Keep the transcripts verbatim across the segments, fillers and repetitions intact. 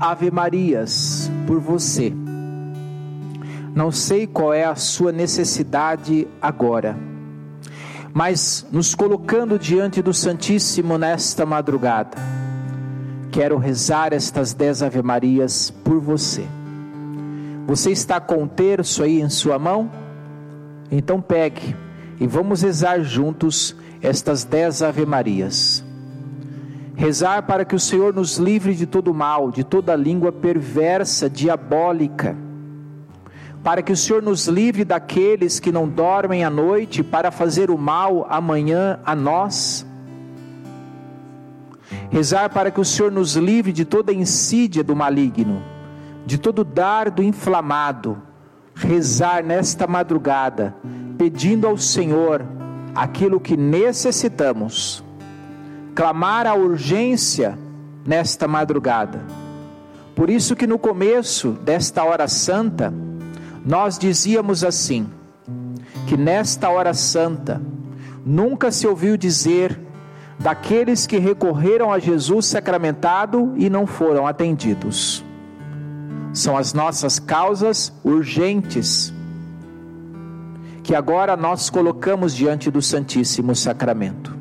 ave-marias por você. Não sei qual é a sua necessidade agora, mas nos colocando diante do Santíssimo nesta madrugada, quero rezar estas dez ave-marias por você. Você está com um terço aí em sua mão? Então pegue e vamos rezar juntos estas dez ave-marias. Rezar para que o Senhor nos livre de todo mal, de toda língua perversa, diabólica, para que o Senhor nos livre daqueles que não dormem à noite para fazer o mal amanhã a nós. Rezar para que o Senhor nos livre de toda insídia do maligno, de todo dardo inflamado. Rezar nesta madrugada, pedindo ao Senhor aquilo que necessitamos. Clamar a urgência nesta madrugada. Por isso que no começo desta hora santa, nós dizíamos assim, que nesta hora santa, nunca se ouviu dizer daqueles que recorreram a Jesus sacramentado e não foram atendidos. São as nossas causas urgentes, que agora nós colocamos diante do Santíssimo Sacramento.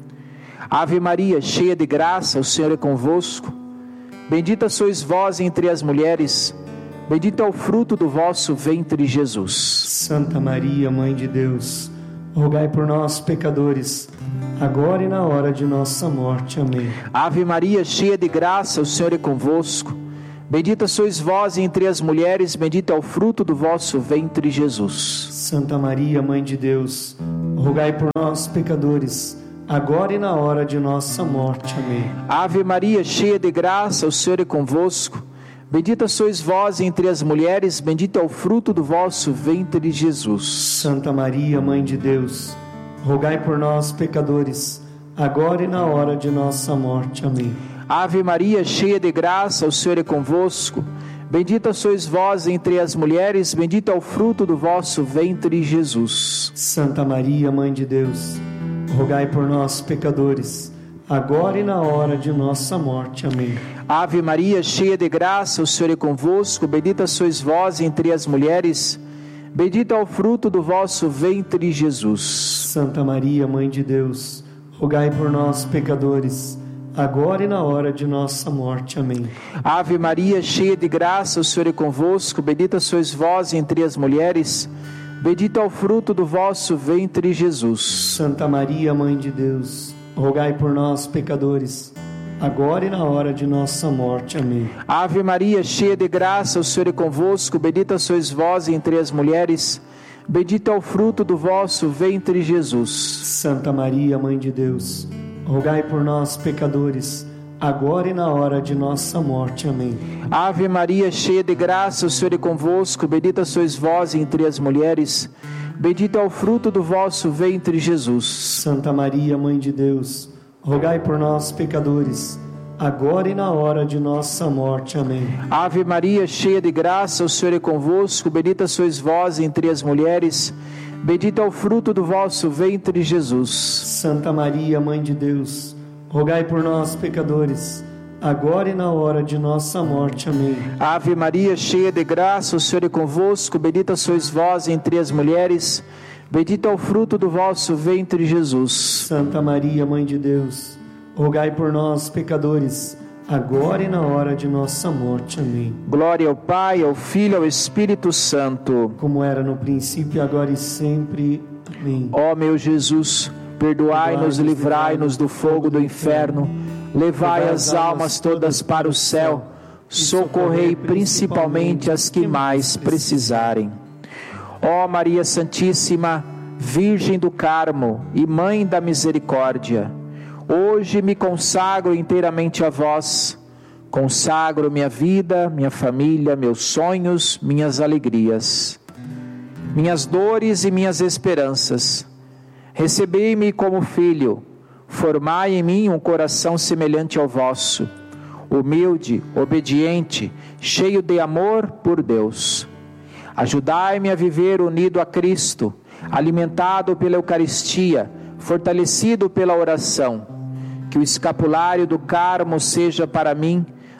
Ave Maria, cheia de graça, o Senhor é convosco. Bendita sois vós entre as mulheres, bendito é o fruto do vosso ventre, Jesus. Santa Maria, Mãe de Deus, rogai por nós, pecadores, agora e na hora de nossa morte. Amém. Ave Maria, cheia de graça, o Senhor é convosco. Bendita sois vós entre as mulheres, bendito é o fruto do vosso ventre, Jesus. Santa Maria, Mãe de Deus, rogai por nós, pecadores, agora e na hora de nossa morte. Amém. Ave Maria, cheia de graça, o Senhor é convosco. Bendita sois vós entre as mulheres, bendito é o fruto do vosso ventre, Jesus. Santa Maria, Mãe de Deus, rogai por nós, pecadores, agora e na hora de nossa morte. Amém. Ave Maria, cheia de graça, o Senhor é convosco. Bendita sois vós entre as mulheres, bendito é o fruto do vosso ventre, Jesus. Santa Maria, Mãe de Deus, rogai por nós, pecadores, agora e na hora de nossa morte. Amém. Ave Maria, cheia de graça, o Senhor é convosco. Bendita sois vós entre as mulheres, bendito é o fruto do vosso ventre, Jesus. Santa Maria, Mãe de Deus, rogai por nós, pecadores, agora e na hora de nossa morte. Amém. Ave Maria, cheia de graça, o Senhor é convosco. Bendita sois vós entre as mulheres, bendito é o fruto do vosso ventre, Jesus. Santa Maria, Mãe de Deus, rogai por nós, pecadores, agora e na hora de nossa morte. Amém. Ave Maria, cheia de graça, o Senhor é convosco. Bendita sois vós entre as mulheres, bendito é o fruto do vosso ventre, Jesus. Santa Maria, Mãe de Deus, rogai por nós, pecadores, agora e na hora de nossa morte. Amém. Ave Maria, cheia de graça, o Senhor é convosco. Bendita sois vós entre as mulheres, bendito é o fruto do vosso ventre, Jesus. Santa Maria, Mãe de Deus, rogai por nós, pecadores, agora e na hora de nossa morte. Amém. Ave Maria, cheia de graça, o Senhor é convosco. Bendita sois vós entre as mulheres, bendito é o fruto do vosso ventre, Jesus. Santa Maria, Mãe de Deus, rogai por nós, pecadores, agora e na hora de nossa morte. Amém. Ave Maria, cheia de graça, o Senhor é convosco. Bendita sois vós entre as mulheres, bendito é o fruto do vosso ventre, Jesus. Santa Maria, Mãe de Deus, rogai por nós, pecadores, agora e na hora de nossa morte. Amém. Glória ao Pai, ao Filho e ao Espírito Santo, como era no princípio, agora e sempre. Amém. Ó meu Jesus, perdoai-nos, livrai-nos do fogo do inferno, levai as almas todas para o céu, socorrei principalmente as que mais precisarem. Ó Maria Santíssima, Virgem do Carmo e Mãe da Misericórdia, hoje me consagro inteiramente a vós, consagro minha vida, minha família, meus sonhos, minhas alegrias, minhas dores e minhas esperanças. Recebei-me como filho, formai em mim um coração semelhante ao vosso, humilde, obediente, cheio de amor por Deus. Ajudai-me a viver unido a Cristo, alimentado pela Eucaristia, fortalecido pela oração. Que o escapulário do Carmo seja para mim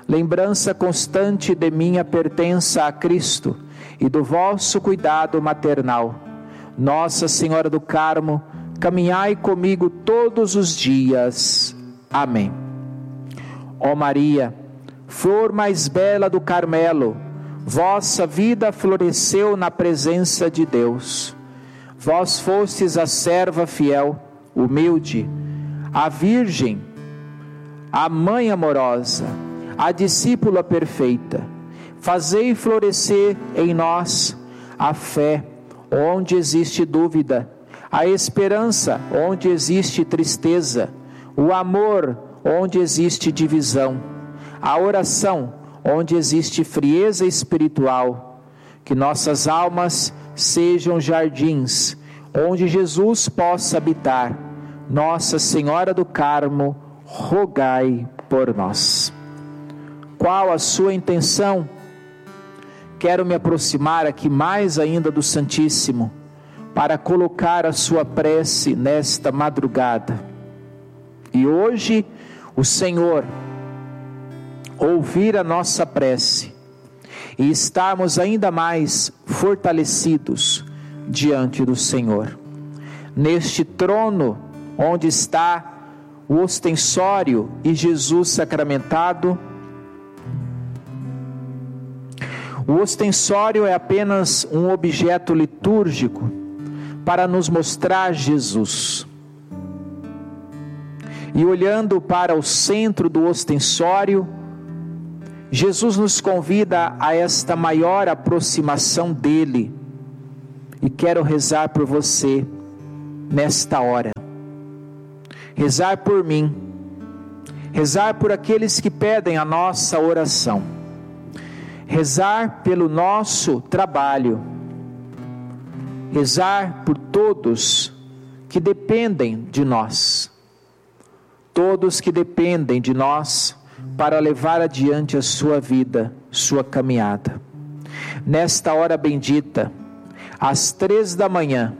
lembrança constante de minha pertença a Cristo e do vosso cuidado maternal. Nossa Senhora do Carmo, caminhai comigo todos os dias. Amém. Ó Maria, flor mais bela do Carmelo, vossa vida floresceu na presença de Deus. Vós fostes a serva fiel, humilde, a virgem, a mãe amorosa, a discípula perfeita. Fazei florescer em nós a fé onde existe dúvida, a esperança onde existe tristeza, o amor onde existe divisão, a oração onde existe frieza espiritual. Que nossas almas sejam jardins onde Jesus possa habitar. Nossa Senhora do Carmo, rogai por nós. Qual a sua intenção? Quero me aproximar aqui mais ainda do Santíssimo, para colocar a sua prece nesta madrugada. E hoje o Senhor ouvir a nossa prece e estarmos ainda mais fortalecidos diante do Senhor. Neste trono onde está o ostensório e Jesus sacramentado. O ostensório é apenas um objeto litúrgico para nos mostrar Jesus. E olhando para o centro do ostensório, Jesus nos convida a esta maior aproximação dele. E quero rezar por você nesta hora. Rezar por mim. Rezar por aqueles que pedem a nossa oração. Rezar pelo nosso trabalho. Rezar por todos que dependem de nós. Todos que dependem de nós para levar adiante a sua vida, sua caminhada. Nesta hora bendita, às três da manhã,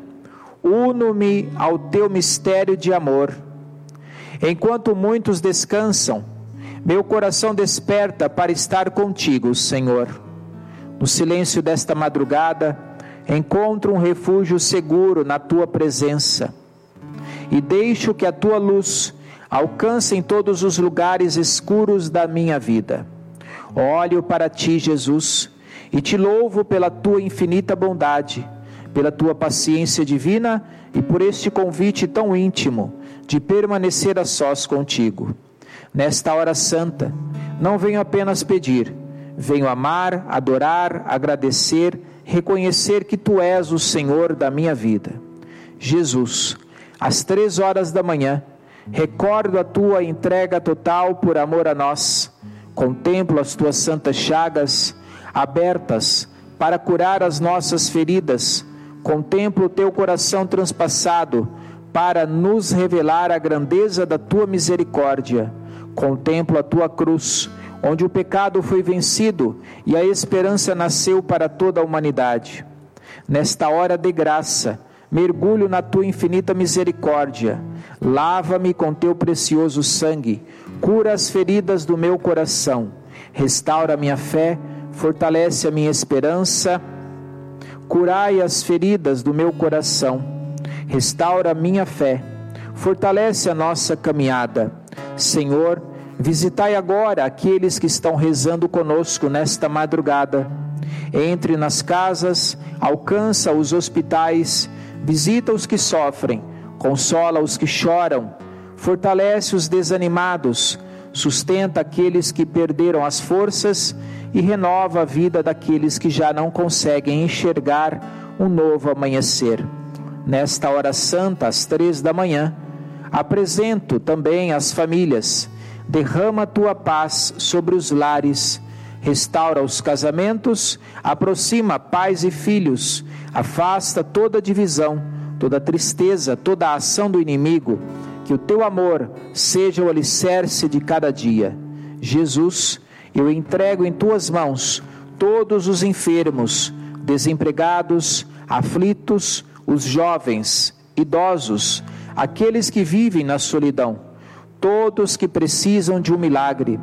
uno-me ao teu mistério de amor. Enquanto muitos descansam, meu coração desperta para estar contigo, Senhor. No silêncio desta madrugada, encontro um refúgio seguro na tua presença. E deixo que a tua luz alcance em todos os lugares escuros da minha vida. Olho para ti, Jesus, e te louvo pela tua infinita bondade, pela tua paciência divina e por este convite tão íntimo de permanecer a sós contigo. Nesta hora santa, não venho apenas pedir, venho amar, adorar, agradecer, reconhecer que tu és o Senhor da minha vida. Jesus, às três horas da manhã, recordo a tua entrega total por amor a nós. Contemplo as tuas santas chagas abertas para curar as nossas feridas. Contemplo o teu coração transpassado para nos revelar a grandeza da tua misericórdia. Contemplo a tua cruz, onde o pecado foi vencido e a esperança nasceu para toda a humanidade. Nesta hora de graça, mergulho na tua infinita misericórdia. Lava-me com teu precioso sangue, cura as feridas do meu coração, restaura a minha fé, fortalece a minha esperança. Curai as feridas do meu coração, restaura a minha fé, fortalece a nossa caminhada. Senhor, visitai agora aqueles que estão rezando conosco nesta madrugada. Entre nas casas, alcança os hospitais, visita os que sofrem, consola os que choram, fortalece os desanimados, sustenta aqueles que perderam as forças e renova a vida daqueles que já não conseguem enxergar um novo amanhecer. Nesta hora santa, às três da manhã, apresento também as famílias. Derrama a tua paz sobre os lares, restaura os casamentos, aproxima pais e filhos, afasta toda divisão, toda tristeza, toda a ação do inimigo. Que o teu amor seja o alicerce de cada dia. Jesus, eu entrego em tuas mãos todos os enfermos, desempregados, aflitos, os jovens, idosos, aqueles que vivem na solidão, todos que precisam de um milagre.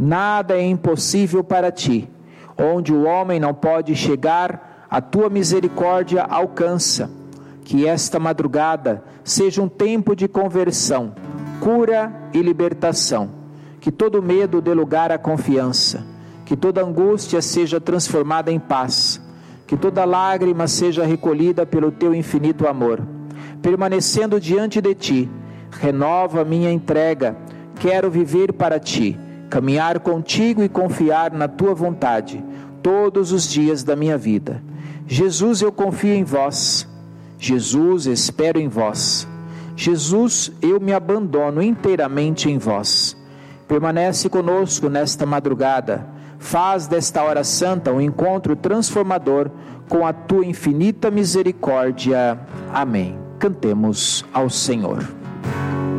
Nada é impossível para ti. Onde o homem não pode chegar, a tua misericórdia alcança. Que esta madrugada seja um tempo de conversão, cura e libertação. Que todo medo dê lugar à confiança. Que toda angústia seja transformada em paz. Que toda lágrima seja recolhida pelo teu infinito amor. Permanecendo diante de ti, renova minha entrega. Quero viver para ti, caminhar contigo e confiar na tua vontade todos os dias da minha vida. Jesus, eu confio em vós. Jesus, espero em vós. Jesus, eu me abandono inteiramente em vós. Permanece conosco nesta madrugada. Faz desta hora santa um encontro transformador com a tua infinita misericórdia. Amém. Cantemos ao Senhor.